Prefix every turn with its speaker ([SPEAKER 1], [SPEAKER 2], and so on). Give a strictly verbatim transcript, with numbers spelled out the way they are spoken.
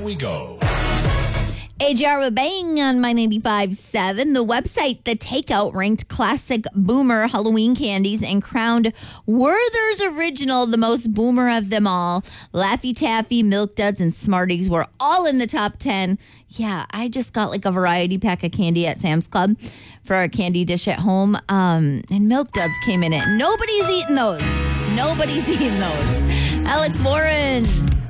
[SPEAKER 1] we go.
[SPEAKER 2] A J R with Bang on My ninety-five point seven. The website, The Takeout, ranked classic boomer Halloween candies and crowned Werther's Original the most boomer of them all. Laffy Taffy, Milk Duds, and Smarties were all in the top ten. Yeah, I just got like a variety pack of candy at Sam's Club for our candy dish at home. Um, and Milk Duds came in it. Nobody's eating those. Nobody's eating those. Alex Warren.